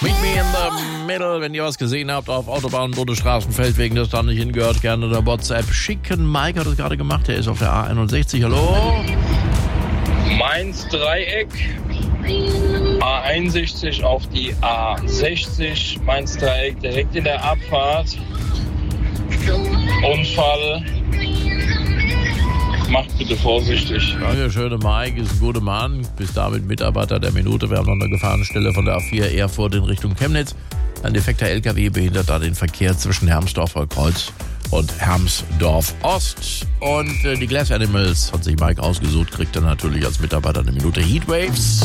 Meet me in the middle, wenn ihr was gesehen habt auf Autobahnen, Bundesstraßen, Feldwegen, das da nicht hingehört, gerne der WhatsApp schicken. Mike hat es gerade gemacht, der ist auf der A61. Hallo? Mainz-Dreieck, A61 auf die A60, Mainz-Dreieck direkt in der Abfahrt. Unfall. Macht bitte vorsichtig. Dankeschön, Mike ist ein guter Mann. Bis damit Mitarbeiter der Minute. Wir haben noch eine Gefahrenstelle von der A4 Erfurt in Richtung Chemnitz. Ein defekter LKW behindert da den Verkehr zwischen Hermsdorfer Kreuz und Hermsdorf Ost. Und die Glass Animals hat sich Mike ausgesucht, kriegt er natürlich als Mitarbeiter eine Minute Heatwaves.